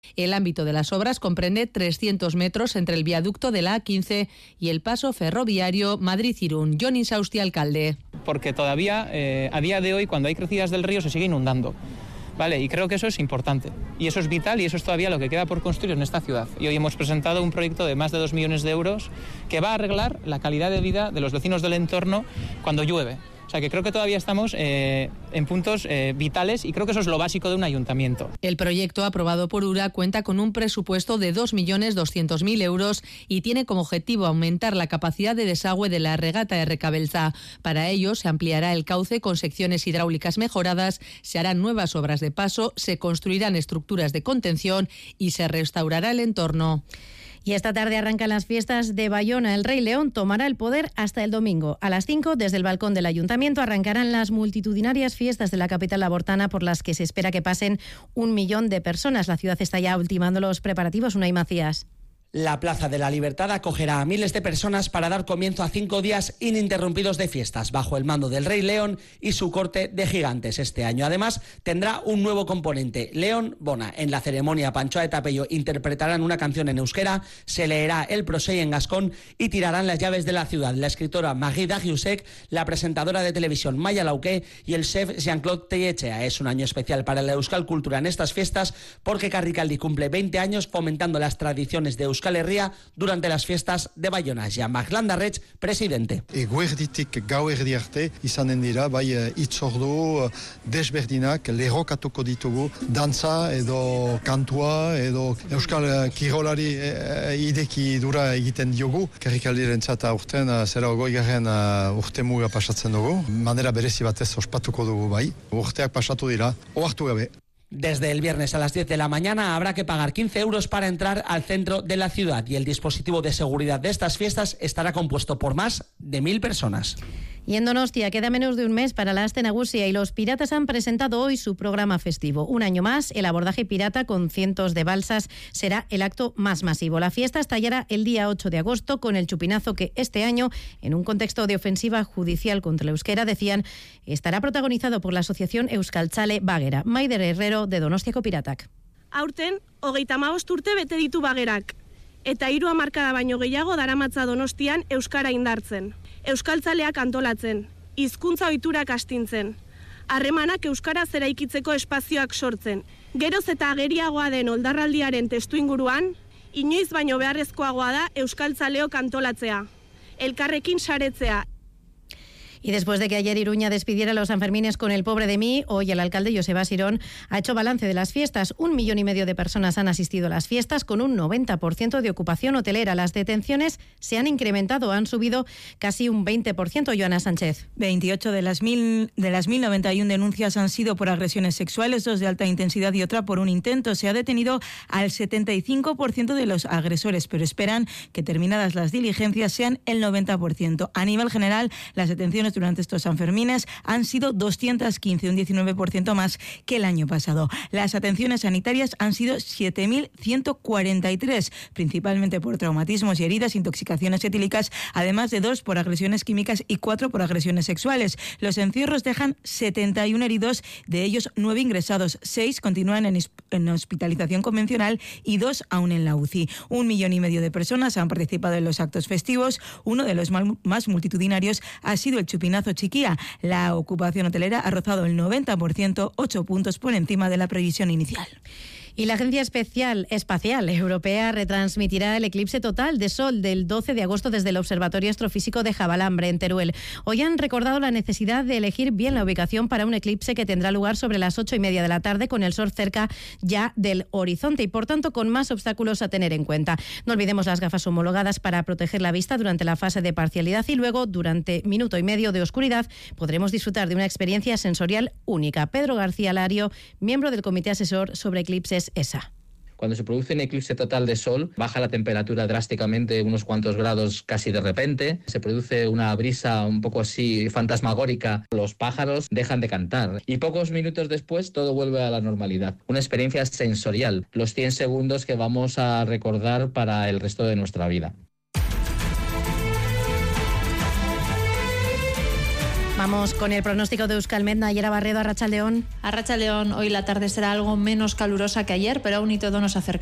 El ámbito de las obras comprende 300 metros entre el viaducto de la A15 y el paso ferroviario Madrid-Irún. Jon Insausti, alcalde. Porque todavía, a día de hoy, cuando hay crecidas del río, se sigue inundando. Vale, y creo que eso es importante. Y eso es vital y eso es todavía lo que queda por construir en esta ciudad. Y hoy hemos presentado un proyecto de más de 2 millones de euros que va a arreglar la calidad de vida de los vecinos del entorno cuando llueve. O sea que creo que todavía estamos en puntos vitales y creo que eso es lo básico de un ayuntamiento. El proyecto aprobado por URA cuenta con un presupuesto de 2.200.000 euros y tiene como objetivo aumentar la capacidad de desagüe de la regata de Recabelza. Para ello se ampliará el cauce con secciones hidráulicas mejoradas, se harán nuevas obras de paso, se construirán estructuras de contención y se restaurará el entorno. Y esta tarde arrancan las fiestas de Bayona. El Rey León tomará el poder hasta el domingo. A las 5, desde el balcón del Ayuntamiento, arrancarán las multitudinarias fiestas de la capital labortana por las que se espera que pasen 1 millón de personas. La ciudad está ya ultimando los preparativos. Unai Macías. La Plaza de la Libertad acogerá a miles de personas para dar comienzo a 5 días ininterrumpidos de fiestas bajo el mando del Rey León y su corte de gigantes este año. Además, tendrá un nuevo componente, León Bona. En la ceremonia, Panchoa eta Pello interpretarán una canción en euskera, se leerá el prosei en gascón y tirarán las llaves de la ciudad. La escritora Magui Dagiusek, la presentadora de televisión Maya Lauqué y el chef Jean-Claude Tellechea. Es un año especial para la euskal cultura en estas fiestas porque Karrikaldi cumple 20 años fomentando las tradiciones de Euskal Herria durante las fiestas de Bayona. Jean-Marc Landarretz, presidente. Eguerditik gauerdi arte izanen dira, bai hitzordu desberdinak lerrokatuko ditugu, dantza edo kantua edo euskal kirolari ideki dura egiten diogu. Karrikaldirentzat aurten 08. urte muga pasatzen dugu. Manera berezi batez ospatuko dugu bai. Urteak pasatu dira, ohartu gabe. Desde el viernes a las 10 de la mañana habrá que pagar 15 euros para entrar al centro de la ciudad y el dispositivo de seguridad de estas fiestas estará compuesto por más de 1.000 personas. Y en Donostia queda menos de un mes para la Aste Nagusia y los piratas han presentado hoy su programa festivo. Un año más, el abordaje pirata con cientos de balsas será el acto más masivo. La fiesta estallará el día 8 de agosto con el chupinazo que este año, en un contexto de ofensiva judicial contra el euskera, decían, estará protagonizado por la asociación Euskaltzale Bagera. Maider Herrero, de Donostiako Piratak. Aurten, 35 urte bete ditu Bagerak, eta 3 hamarkada baino gehiago daramatza Donostian euskara indartzen. Euskaltzaleak antolatzen, hizkuntza ohiturak astintzen, harremanak euskaraz eraikitzeko espazioak sortzen. Geroz eta ageriagoa den oldarraldiaren testuinguruan, inoiz baino beharrezkoagoa da euskaltzaleok antolatzea, elkarrekin saretzea. Y después de que ayer Iruña despidiera los Sanfermines con el pobre de mí, hoy el alcalde Joseba Sirón ha hecho balance de las fiestas. 1,5 millones de personas han asistido a las fiestas con un 90% de ocupación hotelera. Las detenciones se han incrementado, han subido casi un 20%. Joana Sánchez. 28 de las 1.091 denuncias han sido por agresiones sexuales, 2 de alta intensidad y otra por un intento. Se ha detenido al 75% de los agresores, pero esperan que terminadas las diligencias sean el 90%. A nivel general, las detenciones durante estos Sanfermines han sido 215, un 19% más que el año pasado. Las atenciones sanitarias han sido 7.143, principalmente por traumatismos y heridas, intoxicaciones etílicas, además de 2 por agresiones químicas y 4 por agresiones sexuales. Los encierros dejan 71 heridos, de ellos 9 ingresados, 6 continúan en hospitalización convencional y 2 aún en la UCI. 1,5 millones de personas han participado en los actos festivos. Uno de los más multitudinarios ha sido el Chupinazo Chiquía. La ocupación hotelera ha rozado el 90%, 8 puntos por encima de la previsión inicial. Y la Agencia Espacial Europea retransmitirá el eclipse total de Sol del 12 de agosto desde el Observatorio Astrofísico de Javalambre, en Teruel. Hoy han recordado la necesidad de elegir bien la ubicación para un eclipse que tendrá lugar sobre las 8:30 de la tarde, con el sol cerca ya del horizonte y, por tanto, con más obstáculos a tener en cuenta. No olvidemos las gafas homologadas para proteger la vista durante la fase de parcialidad y luego, durante 1,5 minutos de oscuridad, podremos disfrutar de una experiencia sensorial única. Pedro García Lario, miembro del Comité Asesor sobre Eclipses ESA. Cuando se produce un eclipse total de sol, baja la temperatura drásticamente, unos cuantos grados casi de repente, se produce una brisa un poco así fantasmagórica, los pájaros dejan de cantar y pocos minutos después todo vuelve a la normalidad. Una experiencia sensorial, los 100 segundos que vamos a recordar para el resto de nuestra vida. Vamos con el pronóstico de Euskalmet. Nayera Barredo, Arratsaldeon. Arratsaldeon, hoy la tarde será algo menos calurosa que ayer, pero aún y todo nos acerca